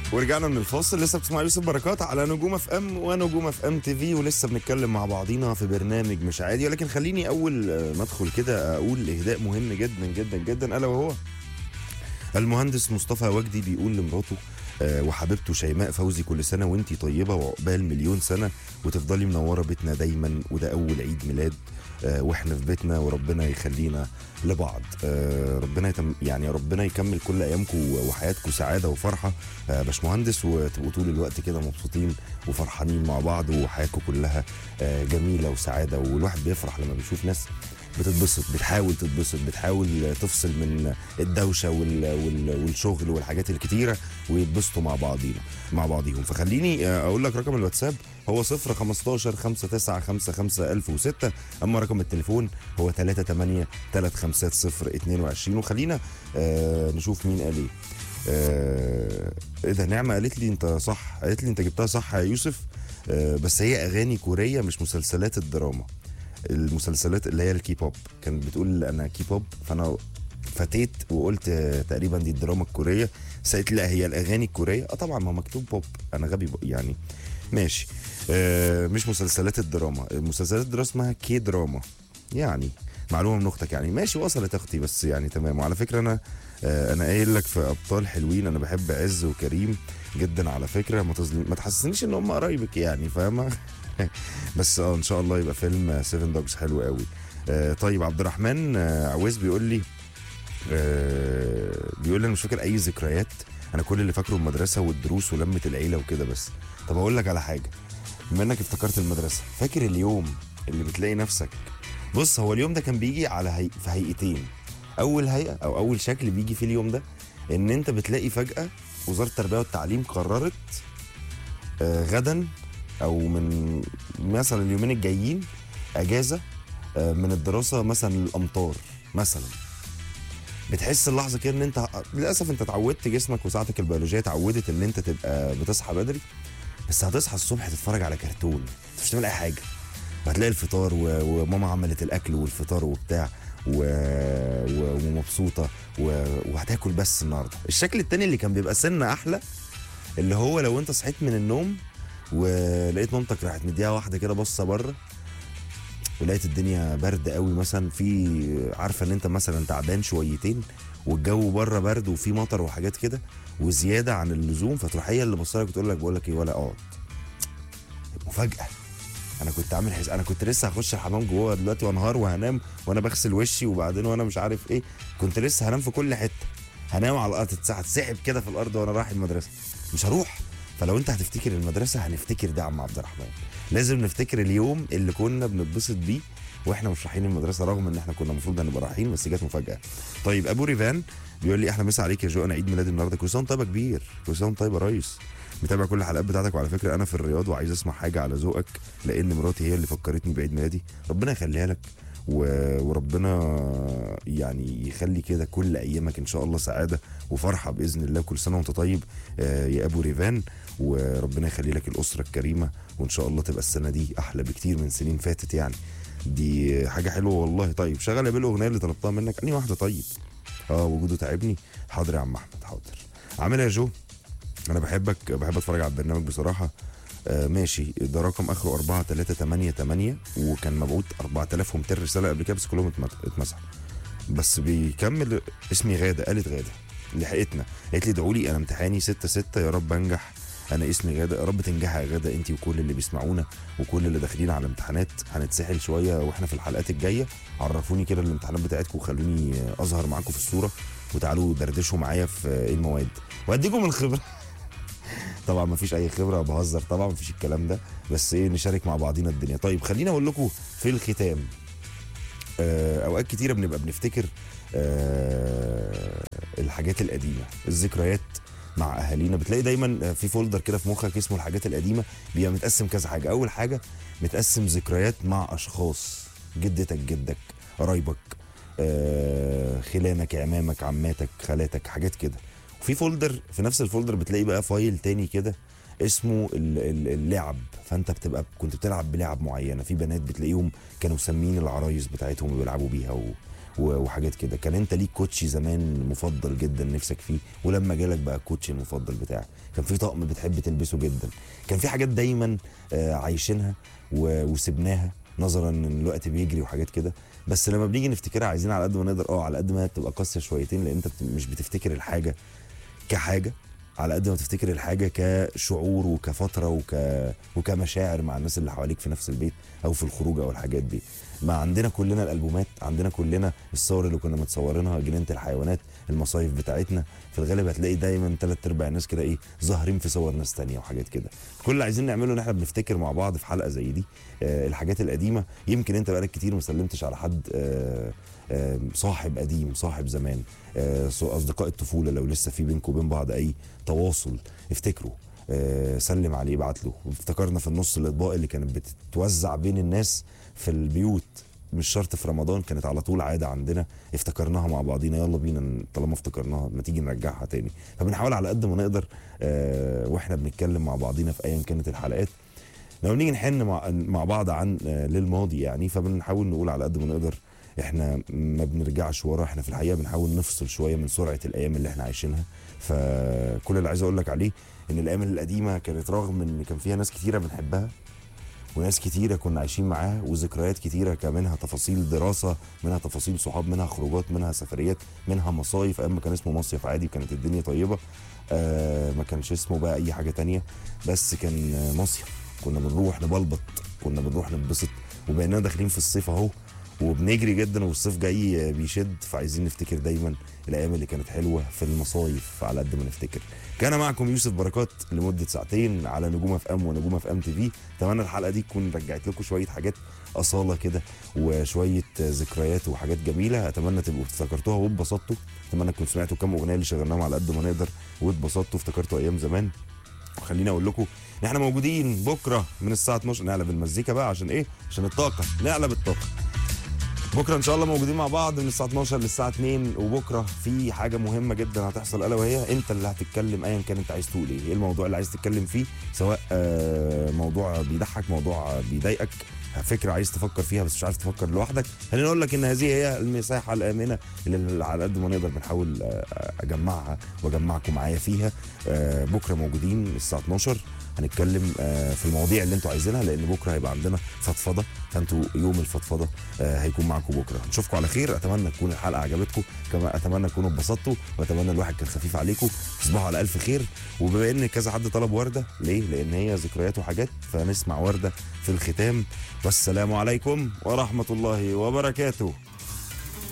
ورجعنا من الفاصل. لسه بتسمع يوسف بركات على نجوم اف ام ونجوم اف ام تي في، ولسه بنتكلم مع بعضينا في برنامج مش عادي. ولكن خليني اول ما ادخل كده اقول اهداء مهم جدا جدا جدا، الا وهو المهندس مصطفى وجدي بيقول لمراته وحبيبته شيماء فوزي: كل سنه وانتي طيبه وعقبال مليون سنه وتفضلي منوره بيتنا دايما، وده اول عيد ميلاد واحنا في بيتنا، وربنا يخلينا لبعض. ربنا يعني ربنا يكمل كل ايامكم وحياتكم سعاده وفرحه باشمهندس، وتبقوا طول الوقت كده مبسوطين وفرحانين مع بعض، وحياتكم كلها جميله وسعاده. والواحد بيفرح لما بيشوف ناس بتتبسط، بتحاول تتبسط، بتحاول تفصل من الدوشه والشغل والحاجات الكتيره، ويتبسطوا مع بعضيهم. فخليني اقول لك رقم الواتساب هو 015 5955 1006، اما رقم التليفون هو 38 350 22. وخلينا نشوف مين قال ايه. ايه ده؟ نعمه قالت لي انت صح، قالت لي انت جبتها صح يا يوسف. بس هي اغاني كوريه مش مسلسلات الدراما. المسلسلات اللي هي الكي بوب، كانت بتقول انا كي بوب، فانا فتيت وقلت تقريبا دي الدراما الكوريه. سألت لا هي الاغاني الكوريه. طبعا ما مكتوب بوب، انا غبي يعني. ماشي. مش مسلسلات الدراما. مسلسلات الدراما اسمها كي دراما، يعني معلومه من اختك يعني. ماشي، وصلت اختي، بس يعني تمام. وعلى فكره انا قايل لك في ابطال حلوين انا بحب عز وكريم جدا على فكره. ما تحسسنيش ان هم قرايبك يعني، فاهمه؟ بس ان شاء الله يبقى فيلم 7 دوجز حلو قوي. طيب عبد الرحمن عويز بيقول لي انا مش فاكر اي ذكريات، انا كل اللي فاكره المدرسه والدروس ولمه العيله وكده بس. طب اقول لك على حاجه، بما انك افتكرت المدرسه، فاكر اليوم اللي بتلاقي نفسك؟ بص، هو اليوم ده كان بيجي على في هيئتين. اول هيئه او اول شكل بيجي في اليوم ده ان انت بتلاقي فجاه وزاره التربيه والتعليم قررت غدا او من مثلا اليومين الجايين اجازه من الدراسه مثلا للامطار مثلا. بتحس اللحظه كده ان انت للاسف انت اتعودت، جسمك وساعتك البيولوجيه اتعودت ان انت تبقى بتصحى بدري، بس هتصحى الصبح تتفرج على كرتون، مش هتعمل اي حاجه، وهتلاقي الفطار وماما عملت الاكل والفطار وبتاع ومبسوطه وهتاكل. بس النهارده الشكل التاني اللي كان بيبقى سنه احلى، اللي هو لو انت صحيت من النوم ولقيت مامتك راحت مديها واحده كده بصه بره، ولقيت الدنيا برد قوي مثلا، في عارفه ان انت مثلا تعبان شويتين والجو بره برد وفي مطر وحاجات كده وزياده عن اللزوم، فتروح هي اللي بصلك وتقول لك بقول لك ايه ولا اقعد. مفاجاه. انا كنت لسه هخش الحمام جوه دلوقتي وانهار وهنام وانا بغسل وشي، وبعدين وانا مش عارف ايه، كنت لسه هنام في كل حته، هنام على الارض، هتسحب كده في الارض وانا رايح المدرسه، مش هروح. فلو انت هتفتكر المدرسه هنفتكر ده يا عم عبد الرحمن، لازم نفتكر اليوم اللي كنا بنتبسط بيه واحنا مش رايحين المدرسه، رغم ان احنا كنا المفروض نبقى رايحين بس جت مفاجاه. طيب ابو ريفان بيقول لي احلى مسا عليك يا جو، انا عيد ميلادي النهارده، كل سنه وانت طيب يا كبير، كل سنه وانت طيب يا ريس. متابع كل الحلقات بتاعتك، وعلى فكره انا في الرياض وعايز اسمع حاجه على ذوقك، لان مراتي هي اللي فكرتني بعيد ميلادي، ربنا يخليها لك وربنا يعني يخلي كده كل ايامك ان شاء الله سعاده وفرحه باذن الله. كل سنه وانت طيب يا ابو ريفان، وربنا يخلي لك الاسره الكريمه، وان شاء الله تبقى السنه دي احلى بكتير من سنين فاتت يعني. دي حاجه حلوه والله. طيب شغل يا بيه الاغنيه اللي طلبتها منك، انهي واحده؟ طيب وجوده تعبني. حاضر يا عم احمد، حاضر. عامل يا جو؟ انا بحب اتفرج على البرنامج بصراحه. ماشي، ده رقم اخره 4388 وكان مبعوث 4200 رساله قبل كده بس كلهم اتمسحوا. بس بيكمل. اسمي غاده، قالت غاده لحقتنا، قالت لي ادعوا لي انا امتحاني 6/6 يا رب انجح. انا اسمي غاده، يا رب تنجحي يا غاده انت وكل اللي بيسمعونا وكل اللي داخلين على امتحانات. هنتسحل شويه واحنا في الحلقات الجايه، عرفوني كده الامتحانات بتاعتكم وخلوني اظهر معاكم في الصوره، وتعالوا دردشوا معايا في ايه المواد واديكم من الخبره. طبعا ما فيش اي خبره، بهزر طبعا، ما فيش الكلام ده، بس ايه نشارك مع بعضينا الدنيا. طيب خليني اقول لكم في الختام، اوقات كتيره بنبقى بنفتكر الحاجات القديمه، الذكريات مع اهالينا. بتلاقي دايما في فولدر كده في مخك اسمه الحاجات القديمه، بيبقى متقسم كذا حاجه. اول حاجه متقسم ذكريات مع اشخاص، جدتك، جدك، قرايبك، خلانك، عمامك، عماتك، خالاتك، حاجات كده. وفي فولدر، في نفس الفولدر بتلاقي بقى فايل تاني كده اسمه اللعب، فانت كنت بتلعب بلعب معينه. في بنات بتلاقيهم كانوا مسمين العرايس بتاعتهم وبيلعبوا بيها وحاجات كده. كان انت ليك كوتشي زمان مفضل جدا نفسك فيه، ولما جالك بقى الكوتشي المفضل بتاعك؟ كان في طقم بتحب تلبسه جدا؟ كان في حاجات دايما عايشينها وسبناها نظرا ان الوقت بيجري وحاجات كده، بس لما بنيجي نفتكرها عايزين على قد ما نقدر على قد ما تبقى قاسيه شويتين، لان انت مش بتفتكر الحاجه كحاجه على قد ما تفتكر الحاجه كشعور وكفتره وكمشاعر مع الناس اللي حواليك في نفس البيت او في الخروج او الحاجات دي. ما عندنا كلنا الالبومات، عندنا كلنا الصور اللي كنا متصورينها، جنينه الحيوانات، المصايف بتاعتنا. في الغالب هتلاقي دايما 3/4 الناس كده ايه ظاهرين في صور ناس تانية وحاجات كده. كل اللي عايزين نعمله ان احنا بنفتكر مع بعض في حلقه زي دي الحاجات القديمه. يمكن انت بقالك كتير ما سلمتش على حد صاحب قديم، صاحب زمان، اصدقاء الطفوله، لو لسه في بينكم وبين بعض اي تواصل افتكروا، سلم عليه، ابعت له. افتكرنا في النص الاطباق اللي كانت بتتوزع بين الناس في البيوت، مش شرط في رمضان، كانت على طول عاده عندنا، افتكرناها مع بعضينا، يلا بينا طالما افتكرناها ما تيجي نرجعها تاني. فبنحاول على قد ما نقدر واحنا بنتكلم مع بعضينا في ايا كانت الحلقات، لو نيجي نحن مع بعض عن للماضي يعني، فبنحاول نقول على قد ما نقدر احنا ما بنرجعش ورا، احنا في الحقيقه بنحاول نفصل شويه من سرعه الايام اللي احنا عايشينها. فكل اللي عايز اقول لك عليه ان الايام القديمه كانت رغم ان كان فيها ناس كتيره بنحبها وناس كتيره كنا عايشين معاها وذكريات كتيره، كان منها تفاصيل دراسه، منها تفاصيل صحاب، منها خروجات، منها سفريات، منها مصايف ايام ما كان اسمه مصيف عادي وكانت الدنيا طيبه. ما كانش اسمه بقى اي حاجه تانية، بس كان مصيف، كنا بنروح نبلبط، كنا بنروح نتبسط. وبقينا داخلين في الصيف اهو وبنجري جدا والصيف جاي بيشد، فعايزين نفتكر دايما الايام اللي كانت حلوه في المصايف على قد ما نفتكر. كان معكم يوسف بركات لمده ساعتين على نجوم اف ام ونجوم اف ام تي في. اتمنى الحلقه دي تكون رجعت لكم شويه حاجات اصاله كده وشويه ذكريات وحاجات جميله. اتمنى تبقوا افتكرتوها واتبسطتوا، اتمنى تكونوا سمعتوا كام اغنيه اللي شغلناهم على قد ما نقدر واتبسطتوا افتكرتوا ايام زمان. وخليني اقول لكم ان احنا موجودين بكره من الساعه 12. نقلب المزيكا بقى عشان ايه؟ عشان الطاقه، نقلب الطاقه. بكره ان شاء الله موجودين مع بعض من الساعه 12 للساعه 2. وبكره في حاجه مهمه جدا هتحصل، الا وهي انت اللي هتتكلم ايا كان انت عايز تقول ايه الموضوع اللي عايز تتكلم فيه، سواء موضوع بيضحك، موضوع بيضايقك، فكره عايز تفكر فيها بس مش عارف تفكر لوحدك. خليني اقول لك ان هذه هي المساحه الامنه اللي على قد ما نقدر بنحاول اجمعها واجمعكم معايا فيها. بكره موجودين الساعه 12 هنتكلم في المواضيع اللي انتوا عايزينها، لان بكره هيبقى عندنا فضفضه، فانتوا يوم الفضفضه هيكون معاكم بكره. نشوفكم على خير، اتمنى تكون الحلقه عجبتكم، كما اتمنى تكونوا اتبسطتوا، واتمنى الواحد كان خفيف عليكم. تصبحوا على الف خير. وبما ان كذا حد طلب ورده، ليه؟ لان هي ذكريات وحاجات، فنسمع ورده في الختام. والسلام عليكم ورحمه الله وبركاته.